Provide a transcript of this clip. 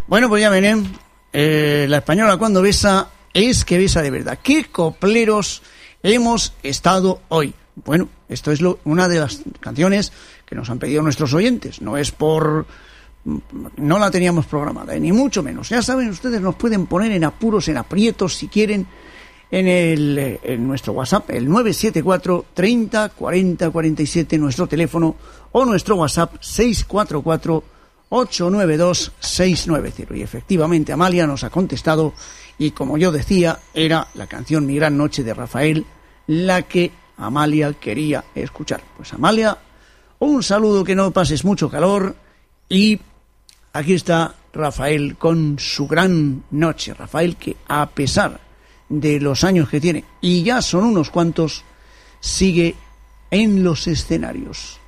Bueno, pues ya ven, la española cuando besa es que besa de verdad. ¿Qué copleros hemos estado hoy? Bueno, esto es una de las canciones que nos han pedido nuestros oyentes. No la teníamos programada, ni mucho menos. Ya saben, ustedes nos pueden poner en apuros, en aprietos, si quieren, en nuestro WhatsApp, el 974 30 40 47, nuestro teléfono, o nuestro WhatsApp 644 892 690. Y efectivamente Amalia nos ha contestado, y como yo decía, era la canción Mi Gran Noche de Rafael la que Amalia quería escuchar. Pues Amalia, un saludo, que no pases mucho calor, y aquí está Rafael con su Gran Noche. Rafael, que a pesar de los años que tiene, y ya son unos cuantos, sigue en los escenarios.